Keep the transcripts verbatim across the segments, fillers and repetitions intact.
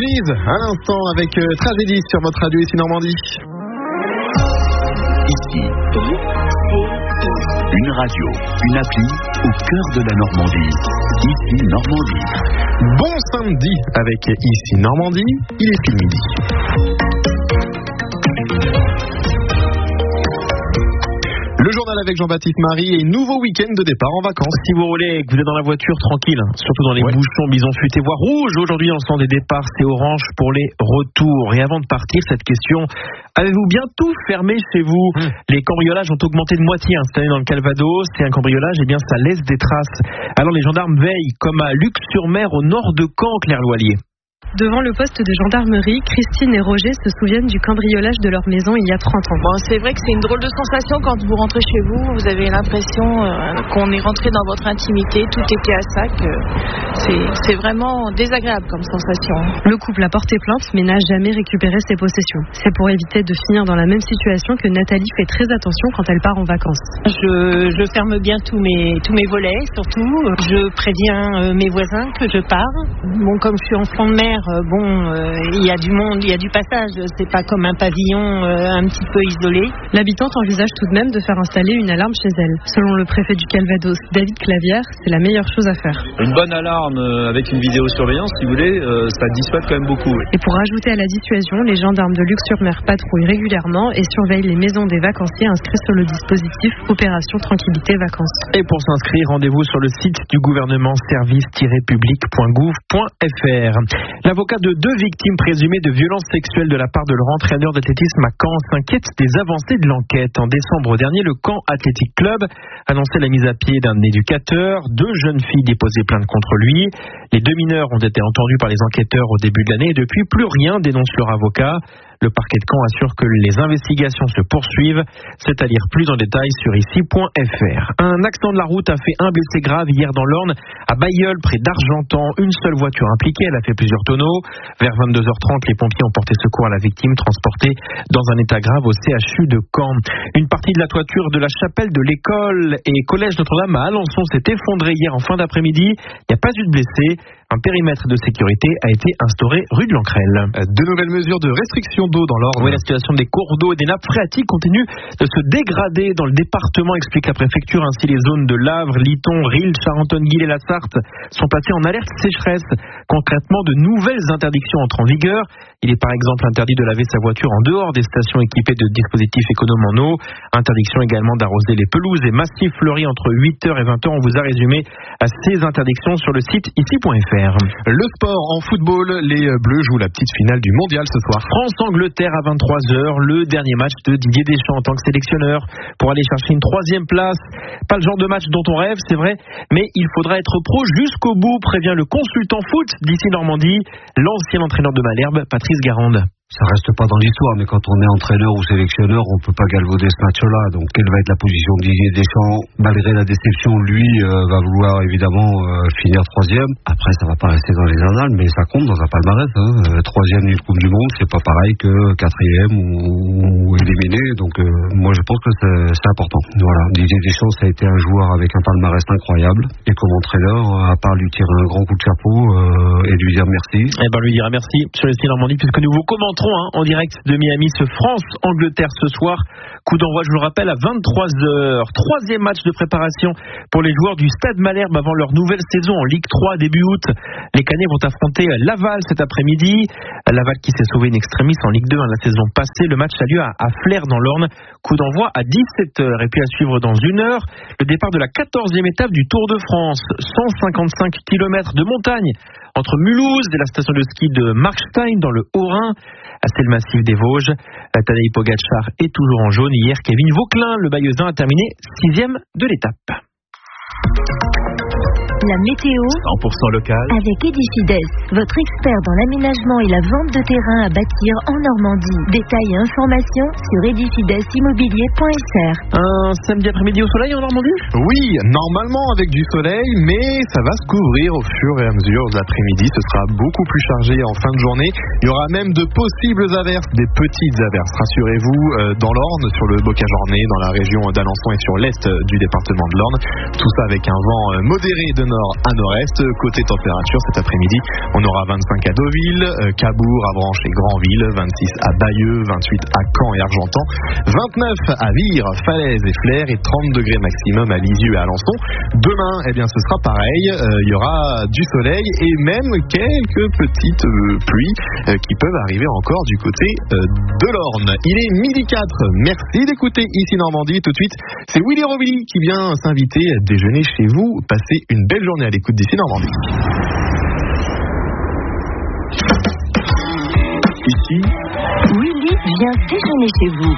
Denise, à l'instant avec euh, Tragédie sur votre radio ici Normandie. Ici, une radio, une appli au cœur de la Normandie. Ici Normandie. Bon samedi avec Ici Normandie, il est pile midi. Le journal avec Jean-Baptiste Marie et nouveau week-end de départ en vacances. Si vous roulez et que vous êtes dans la voiture, tranquille, hein, surtout dans les ouais. bouchons, bison futé, voire rouge. Aujourd'hui, dans le sens des départs, c'est orange pour les retours. Et avant de partir, cette question, avez-vous bien tout fermé chez vous ? mmh. Les cambriolages ont augmenté de moitié hein, cette année dans le Calvados. C'est un cambriolage, et bien ça laisse des traces. Alors les gendarmes veillent, comme à Luc-sur-Mer, au nord de Caen, Claire Loilier. Devant le poste de gendarmerie, Christine et Roger se souviennent du cambriolage de leur maison il y a trente ans. Bon, c'est vrai que c'est une drôle de sensation quand vous rentrez chez vous. Vous avez l'impression euh, qu'on est rentré dans votre intimité, tout était à sac. Euh, c'est, c'est vraiment désagréable comme sensation. Le couple a porté plainte mais n'a jamais récupéré ses possessions. C'est pour éviter de finir dans la même situation que Nathalie fait très attention quand elle part en vacances. Je, je ferme bien tous mes, tous mes volets, surtout. Je préviens euh, mes voisins que je pars. Bon, comme je suis en flanc de mer, bon, il euh, y a du monde, il y a du passage, c'est pas comme un pavillon euh, un petit peu isolé. L'habitante envisage tout de même de faire installer une alarme chez elle. Selon le préfet du Calvados, David Clavière, c'est la meilleure chose à faire. Une bonne alarme euh, avec une vidéosurveillance, si vous voulez, euh, ça dissuade quand même beaucoup. Oui. Et pour ajouter à la dissuasion, les gendarmes de Luc-sur-Mer patrouillent régulièrement et surveillent les maisons des vacanciers inscrits sur le dispositif Opération Tranquillité Vacances. Et pour s'inscrire, rendez-vous sur le site du gouvernement service tiret public point gouv point f r. L'avocat de deux victimes présumées de violences sexuelles de la part de leur entraîneur d'athlétisme à Caen s'inquiète des avancées de l'enquête. En décembre dernier, le Caen Athletic Club annonçait la mise à pied d'un éducateur. Deux jeunes filles déposaient plainte contre lui. Les deux mineurs ont été entendus par les enquêteurs au début de l'année et depuis, plus rien, dénonce leur avocat. Le parquet de Caen assure que les investigations se poursuivent. C'est à lire plus en détail sur ici point f r. Un accident de la route a fait un blessé grave hier dans l'Orne, à Bailleul, près d'Argentan. Une seule voiture impliquée, elle a fait plusieurs tonneaux. Vers vingt-deux heures trente, les pompiers ont porté secours à la victime, transportée dans un état grave au C H U de Caen. Une partie de la toiture de la chapelle de l'école et collège Notre-Dame à Alençon s'est effondrée hier en fin d'après-midi. Il n'y a pas eu de blessés. Un périmètre de sécurité a été instauré rue de l'Ancrelle. De nouvelles mesures de restriction d'eau dans l'Orne. Oui, la situation des cours d'eau et des nappes phréatiques continue de se dégrader dans le département, explique la préfecture. Ainsi, les zones de Lavre, Liton, Risle, Charentonne-Guil et la Sarthe sont passées en alerte sécheresse. Concrètement, de nouvelles interdictions entrent en vigueur. Il est par exemple interdit de laver sa voiture en dehors des stations équipées de dispositifs économes en eau. Interdiction également d'arroser les pelouses et massifs fleuris entre huit heures et vingt heures. On vous a résumé à ces interdictions sur le site ici point f r. Le sport en football, les Bleus jouent la petite finale du mondial ce soir. France-Angleterre à vingt-trois heures, le dernier match de Didier Deschamps en tant que sélectionneur pour aller chercher une troisième place. Pas le genre de match dont on rêve, c'est vrai, mais il faudra être pro jusqu'au bout, prévient le consultant foot d'ici Normandie, l'ancien entraîneur de Malherbe, Patrice Garande. Ça reste pas dans l'histoire, mais quand on est entraîneur ou sélectionneur, on peut pas galvauder ce match-là. Donc, quelle va être la position de Didier Deschamps ? Malgré la déception, lui euh, va vouloir évidemment euh, finir troisième. Après, ça va pas rester dans les annales, mais ça compte dans un palmarès. Hein. Euh, troisième d'une Coupe du Monde, c'est pas pareil que quatrième ou, ou éliminé. Donc, euh, moi, je pense que c'est, c'est important. Voilà, Didier Deschamps, ça a été un joueur avec un palmarès incroyable. Et comme entraîneur, à part lui tirer un grand coup de chapeau euh, et lui dire merci. Eh ben, lui dira merci sur ici Normandie, puisque nous vous commentons Hein, en direct de Miami ce France-Angleterre ce soir. Coup d'envoi, je vous le rappelle, à vingt-trois heures. Troisième match de préparation pour les joueurs du Stade Malherbe avant leur nouvelle saison en Ligue trois début août. Les Canets vont affronter Laval cet après-midi. Laval qui s'est sauvé in extremis en Ligue deux hein, la saison passée. Le match a lieu à, à Flers dans l'Orne. Coup d'envoi à dix-sept heures. Et puis à suivre dans une heure, le départ de la quatorzième étape du Tour de France. cent cinquante-cinq kilomètres de montagne entre Mulhouse et la station de ski de Markstein dans le Haut-Rhin. C'est le massif des Vosges. Tadej Pogačar est toujours en jaune. Hier, Kevin Vauquelin, le Bayeuxin, a terminé sixième de l'étape. La météo cent pour cent local avec Edifides, votre expert dans l'aménagement et la vente de terrain à bâtir en Normandie. Détails et informations sur edifides immobilier point f r. Un samedi après-midi au soleil en Normandie ? Oui, normalement avec du soleil, mais ça va se couvrir au fur et à mesure de l'après-midi. Ce sera beaucoup plus chargé en fin de journée. Il y aura même de possibles averses, des petites averses, rassurez-vous, dans l'Orne, sur le Bocage-Ornay, dans la région d'Alençon et sur l'est du département de l'Orne. Tout ça avec un vent modéré de nord à nord-est. Côté température, cet après-midi, on aura vingt-cinq à Deauville, euh, Cabourg, Avranches et Granville, vingt-six à Bayeux, vingt-huit à Caen et Argentan, vingt-neuf à Vire, Falaise et Flers et trente degrés maximum à Lisieux et Alençon. Demain, eh bien, ce sera pareil. Il euh, y aura du soleil et même quelques petites euh, pluies euh, qui peuvent arriver encore du côté euh, de l'Orne. Il est midi quatre. Merci d'écouter Ici Normandie. Tout de suite, c'est Willy Robilly qui vient s'inviter à déjeuner chez vous. Passez une belle journée à l'écoute d'Ici Normandie. Ici, Willy vient déjeuner chez vous.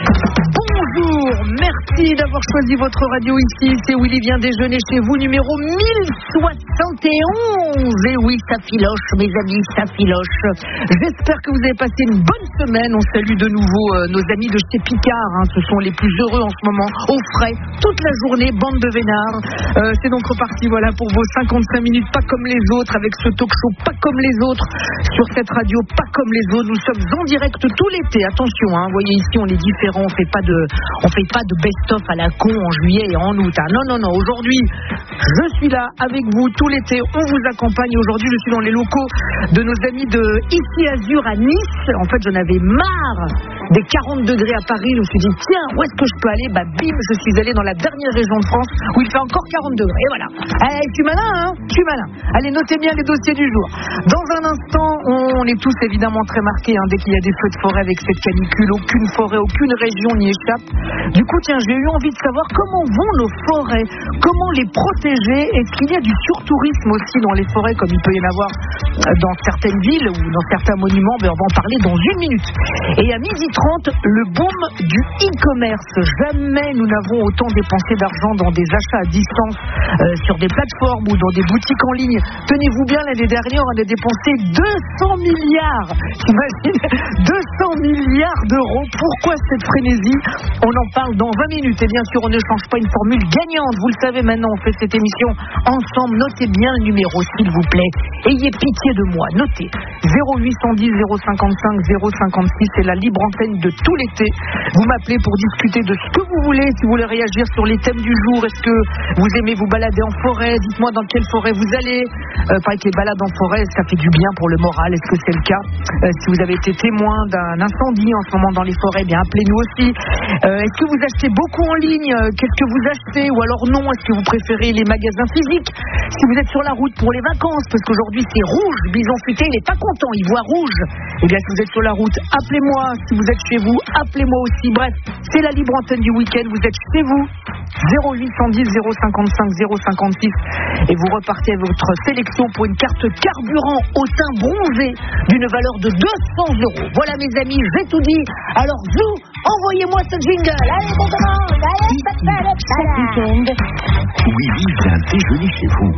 Bonjour, merci d'avoir choisi votre radio ici. C'est Willy vient déjeuner chez vous, numéro mille soixante et onze. Et oui, ça filoche, mes amis, ça filoche. J'espère que vous avez passé une bonne semaine. On salue de nouveau euh, nos amis de chez Picard. Hein. Ce sont les plus heureux en ce moment, au frais, toute la journée, bande de vénards. Euh, c'est donc reparti, voilà, pour vos cinquante-cinq minutes, pas comme les autres, avec ce talk show, pas comme les autres, sur cette radio, pas comme les autres. Nous sommes en direct tout l'été. Attention, hein, vous voyez ici, on est différents, on fait pas de, on fait pas de best-of à la con en juillet et en août. Hein. Non, non, non. Aujourd'hui, je suis là avec vous tout l'été. On vous accompagne. Aujourd'hui, je suis dans les locaux de nos amis de Ici Azur à Nice. En fait, j'en avais marre des quarante degrés à Paris. Je me suis dit, tiens, où est-ce que je peux aller? Bah, bim, je suis allé dans la dernière région de France où il fait encore quarante degrés. Et voilà. Allez, je suis malin, hein? Je suis malin. Allez, notez bien les dossiers du jour. Dans un instant, on est tous évidemment très marqués hein, dès qu'il y a des feux de forêt avec cette canicule. Aucune forêt, aucune région n'y échappe. Du coup, tiens, j'ai eu envie de savoir comment vont nos forêts, comment les protéger. Est-ce qu'il y a du surtourisme aussi dans les forêts, comme il peut y en avoir dans certaines villes ou dans certains monuments? Ben, on va en parler dans une minute. Et à midi trente, le boom du e-commerce. Jamais nous n'avons autant dépensé d'argent dans des achats à distance euh, sur des plateformes ou dans des boutiques en ligne. Tenez-vous bien, l'année dernière, on a dépensé deux cents milliards. T'imagines, deux cents milliards d'euros. Pourquoi cette frénésie? On en parle dans vingt minutes. Et bien sûr, on ne change pas une formule gagnante. Vous le savez maintenant, on fait cette émission ensemble. Notez bien le numéro, s'il vous plaît. Ayez pitié de moi. Notez zéro huit cent dix zéro cinquante-cinq zéro cinquante-six. C'est la libre antenne de tout l'été. Vous m'appelez pour discuter de ce que vous voulez. Si vous voulez réagir sur les thèmes du jour, est-ce que vous aimez vous balader en forêt? Dites-moi dans quelle forêt vous allez. Euh, pareil que les balades en forêt, ça fait du bien pour le moral. Est-ce que c'est le cas? euh, Si vous avez été témoin d'un incendie en ce moment dans les forêts, bien appelez-nous aussi. Euh, est-ce que vous achetez beaucoup en ligne? Qu'est-ce que vous achetez? Ou alors non, est-ce que vous préférez les magasins physiques? Si vous êtes sur la route pour les vacances, parce qu'aujourd'hui c'est rouge, Bison Futé il n'est pas content, il voit rouge. Eh bien si vous êtes sur la route, appelez-moi. Si vous êtes chez vous, appelez-moi aussi. Bref, c'est la libre antenne du week-end, vous êtes chez vous. zéro huit cent dix zéro cinquante-cinq zéro cinquante-six et vous repartez avec votre sélection pour une carte carburant au teint bronzé d'une valeur de deux cents euros. Voilà mes amis, j'ai tout dit. Alors vous, envoyez-moi ce jingle. Allez, bon commence. Allez, allez, Chaque week-end, Willy vient déjeuner chez vous.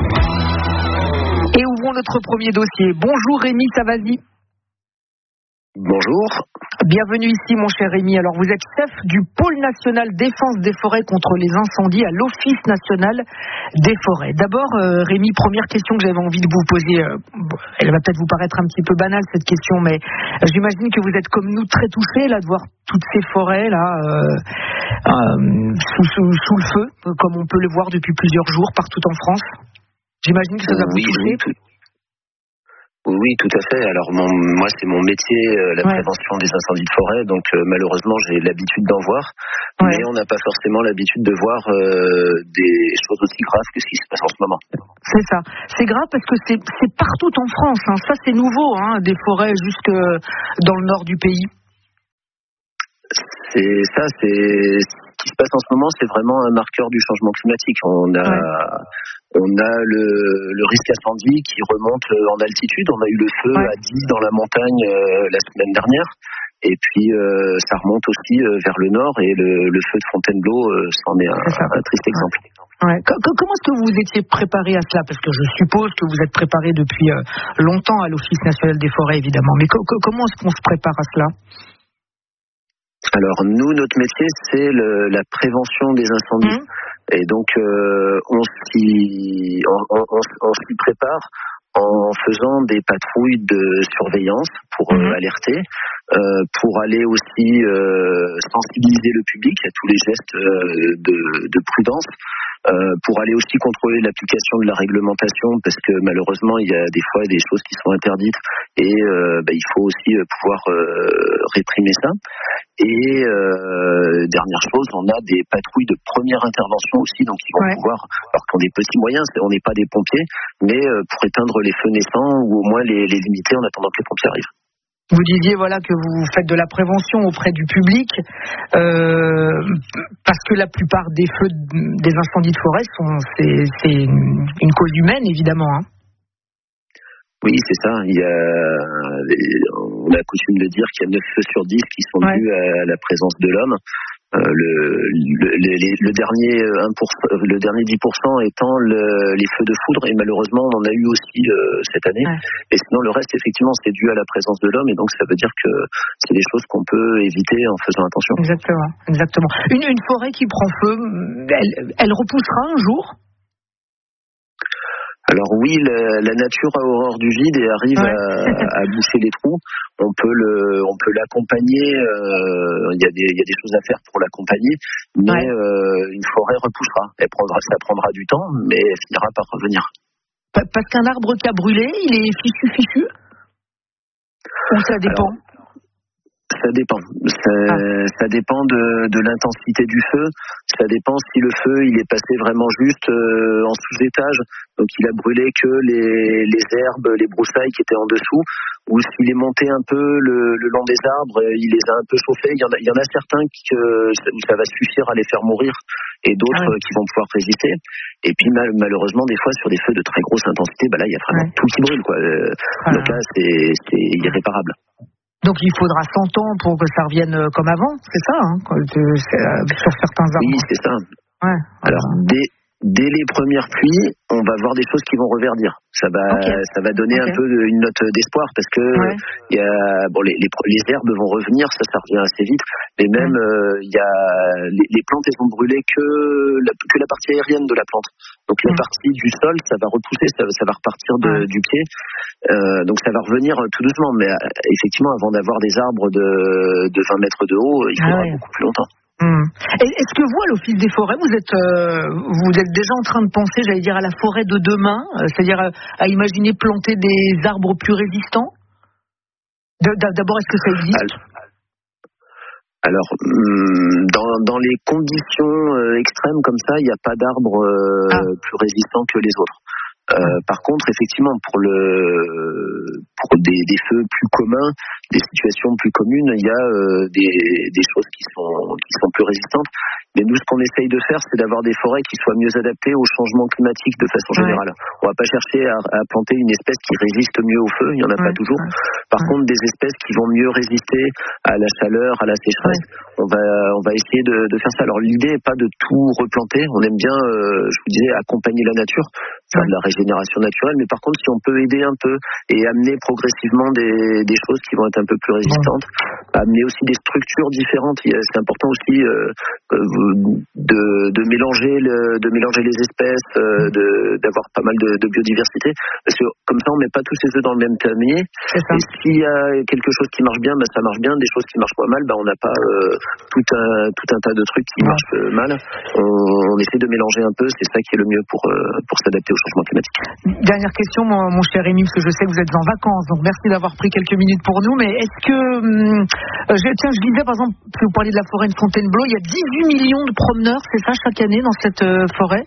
Et ouvrons notre premier dossier. Bonjour Rémi Savasi. Bonjour. Bienvenue ici mon cher Rémi. Alors vous êtes chef du pôle national défense des forêts contre les incendies à l'Office national des forêts. D'abord euh, Rémi, première question que j'avais envie de vous poser. Euh, elle va peut-être vous paraître un petit peu banale cette question, mais euh, j'imagine que vous êtes comme nous très touchés là de voir toutes ces forêts là euh, euh, sous, sous, sous le feu, comme on peut le voir depuis plusieurs jours partout en France. J'imagine que ça vous oui, touché. Oui, tout... oui, tout à fait. Alors mon, moi, c'est mon métier, euh, la ouais. prévention des incendies de forêt. Donc euh, malheureusement, j'ai l'habitude d'en voir, ouais. mais on n'a pas forcément l'habitude de voir euh, des choses aussi graves que ce qui se passe en ce moment. C'est ça. C'est grave parce que c'est, c'est partout en France. Hein. Ça, c'est nouveau, hein, des forêts jusque dans le nord du pays. C'est ça. C'est ce qui se passe en ce moment. C'est vraiment un marqueur du changement climatique. On a ouais. On a le, le risque incendie qui remonte en altitude. On a eu le feu ouais. à dix dans la montagne euh, la semaine dernière. Et puis, euh, ça remonte aussi euh, vers le nord. Et le, le feu de Fontainebleau, euh, c'en est un, un triste exemple. Ouais. Comment est-ce que vous étiez préparé à cela? Parce que je suppose que vous êtes préparé depuis euh, longtemps à l'Office national des forêts, évidemment. Mais co- co- comment est-ce qu'on se prépare à cela? Alors, nous, notre métier, c'est le, la prévention des incendies. Mmh. Et donc, euh, on, s'y, on, on, on, on s'y prépare en faisant des patrouilles de surveillance pour mmh. euh, alerter, euh, pour aller aussi euh, sensibiliser le public à tous les gestes euh, de, de prudence. euh, pour aller aussi contrôler l'application de la réglementation, parce que malheureusement il y a des fois des choses qui sont interdites et euh, bah, il faut aussi pouvoir euh, réprimer ça. Et euh, dernière chose, on a des patrouilles de première intervention aussi, donc ils vont ouais. pouvoir, alors qu'on a des petits moyens, on n'est pas des pompiers, mais euh, pour éteindre les feux naissants ou au moins les, les limiter en attendant que les pompiers arrivent. Vous disiez voilà que vous faites de la prévention auprès du public, euh, parce que la plupart des feux, des incendies de forêt sont, c'est, c'est une, une cause humaine évidemment. Hein. Oui, c'est ça. Il y a, on a coutume de dire qu'il y a neuf feux sur dix qui sont ouais. dus à la présence de l'homme. Euh, le, le, le, le dernier un pour cent, le dernier dix pour cent étant le, les feux de foudre, et malheureusement on en a eu aussi euh, cette année. Ouais. Et sinon le reste effectivement c'est dû à la présence de l'homme, et donc ça veut dire que c'est des choses qu'on peut éviter en faisant attention. Exactement, exactement. Une, une forêt qui prend feu, elle, elle repoussera un jour? Alors oui, la, la nature a horreur du vide et arrive ouais. à, à boucher les trous. On peut le, on peut l'accompagner. Il euh, y a des, il y a des choses à faire pour l'accompagner, mais ouais. euh, une forêt repoussera. Elle prendra, ça prendra du temps, mais elle finira par revenir. Parce qu'un arbre qui a brûlé, il est fichu, fichu. Ou ça dépend. Alors, ça dépend. Ça, ah. ça dépend de, de l'intensité du feu. Ça dépend si le feu il est passé vraiment juste euh, en sous-étage, donc il a brûlé que les, les herbes, les broussailles qui étaient en dessous, ou s'il est monté un peu le, le long des arbres, il les a un peu chauffés. Il y en a, il y en a certains qui, euh, ça, ça va suffire à les faire mourir, et d'autres ah ouais. qui vont pouvoir résister. Et puis mal, malheureusement, des fois sur des feux de très grosse intensité, bah là il y a vraiment ouais. tout qui brûle, quoi. Ah. Donc là c'est, c'est irréparable. Donc il faudra cent ans pour que ça revienne comme avant, c'est ça, hein, sur certains arbres. Oui, c'est ça. Ouais. Alors, dès, dès les premières pluies, on va voir des choses qui vont reverdir. Ça va, okay. ça va donner okay. un peu de, une note d'espoir, parce que ouais. y a, bon, les, les, les herbes vont revenir, ça, ça revient assez vite. Mais même, il ouais. euh, y a les, les plantes, elles vont brûler que la, que la partie aérienne de la plante. Donc la ouais. partie du sol, ça va repousser, ça, ça va repartir de, ouais. du pied. Euh, donc ça va revenir tout doucement. Mais effectivement, avant d'avoir des arbres de, de vingt mètres de haut, il faudra ah ouais. beaucoup plus longtemps. Hum. Est-ce que vous, à l'Office des forêts, vous êtes, euh, vous êtes déjà en train de penser, j'allais dire, à la forêt de demain, euh, c'est-à-dire à, à imaginer planter des arbres plus résistants? D'abord, est-ce que ça existe? Alors, dans, dans les conditions extrêmes comme ça, il n'y a pas d'arbres euh, ah. plus résistants que les autres. Euh, par contre, effectivement, pour le pour des, des feux plus communs, des situations plus communes, il y a euh, des, des choses qui sont qui sont plus résistantes. Mais nous, ce qu'on essaye de faire, c'est d'avoir des forêts qui soient mieux adaptées au changement climatique de façon générale. Ouais. On va pas chercher à, à planter une espèce qui résiste mieux au feu, il y en a ouais. pas toujours. Par ouais. contre, des espèces qui vont mieux résister à la chaleur, à la sécheresse, ouais. on va on va essayer de, de faire ça. Alors l'idée n'est pas de tout replanter. On aime bien, euh, je vous disais, accompagner la nature, faire ouais. de la régénération naturelle. Mais par contre, si on peut aider un peu et amener progressivement des, des choses qui vont être un peu plus résistantes, ouais. amener aussi des structures différentes. C'est important aussi euh, de, de mélanger le, de mélanger les espèces, euh, de, d'avoir pas mal de, de biodiversité, parce que comme ça on met pas tous ses œufs dans le même panier. Et s'il y a quelque chose qui marche bien, bah, ça marche bien. Des choses qui marchent pas mal, bah, on n'a pas euh, tout un tout un tas de trucs qui marchent euh, mal. On, on essaie de mélanger un peu, c'est ça qui est le mieux pour euh, pour s'adapter au changement climatique. Dernière question, mon, mon cher Rémi, parce que je sais que vous êtes en vacances, donc merci d'avoir pris quelques minutes pour nous. Mais est-ce que hum, je, tiens, je disais par exemple, si vous parlez de la forêt de Fontainebleau, il y a dix-huit millions de promeneurs, c'est ça, chaque année dans cette euh, forêt?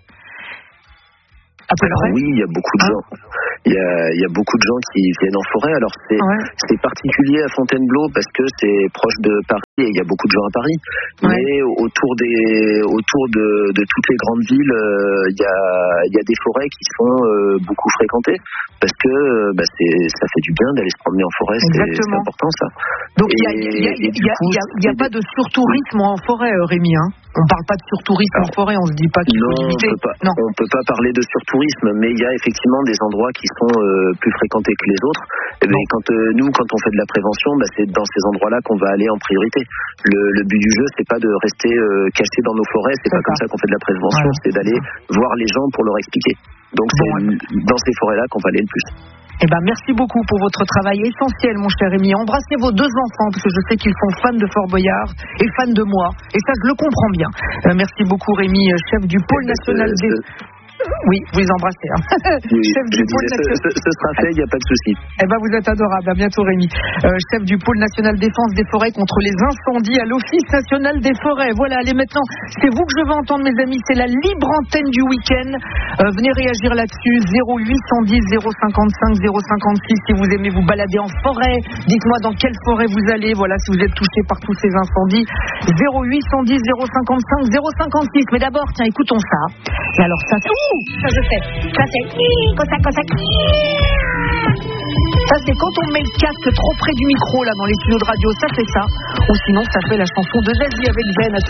Alors oui, il y a beaucoup de gens. Il y a, il y a beaucoup de gens qui viennent en forêt. Alors c'est, ouais. c'est particulier à Fontainebleau parce que c'est proche de Paris et il y a beaucoup de gens à Paris. Ouais. Mais autour des, autour de, de toutes les grandes villes, euh, il y a, il y a des forêts qui sont euh, beaucoup fréquentées parce que euh, bah, c'est, ça fait du bien d'aller se promener en forêt. C'est, c'est important ça. Donc il y a, il y a, il y a, il y a, il y a pas de surtourisme en forêt, Rémi, hein? On parle pas de surtourisme Alors, en forêt, on se dit pas qu'il faut non, limiter. On peut pas, non, on peut pas parler de surtourisme, mais il y a effectivement des endroits qui sont euh, plus fréquentés que les autres. Et bien, quand euh, nous, quand on fait de la prévention, bah, c'est dans ces endroits-là qu'on va aller en priorité. Le, le but du jeu, c'est pas de rester euh, caché dans nos forêts, c'est, c'est pas ça. Comme ça qu'on fait de la prévention, ouais. c'est d'aller voir les gens pour leur expliquer. Donc bon, c'est ouais. dans ces forêts-là qu'on va aller le plus. Eh ben, merci beaucoup pour votre travail essentiel, mon cher Rémi. Embrassez vos deux enfants, parce que je sais qu'ils sont fans de Fort Boyard et fans de moi. Et ça, je le comprends bien. Euh, merci beaucoup, Rémi, chef du pôle national euh, des... Oui, vous les embrassez. Hein. Oui, chef du pôle disais, national... ce, ce, ce sera fait, il n'y a pas de souci. Eh ben, vous êtes adorable. À bientôt, Rémi. Euh, chef du pôle national défense des forêts contre les incendies à l'Office national des forêts. Voilà, allez maintenant, c'est vous que je veux entendre, mes amis. C'est la libre antenne du week-end. Euh, venez réagir là-dessus. zéro huit cent dix zéro cinquante-cinq zéro cinquante-six si vous aimez vous balader en forêt. Dites-moi dans quelle forêt vous allez. Voilà, si vous êtes touché par tous ces incendies. zéro huit cent dix zéro cinquante-cinq zéro cinquante-six. Mais d'abord, tiens, écoutons ça. Et alors, ça, ouh, ça je sais. Ça c'est comme ça, comme ça. Ça c'est quand on met le casque trop près du micro là dans les studios de radio, ça fait ça. Ou sinon ça fait la chanson de Zazie avec Ben.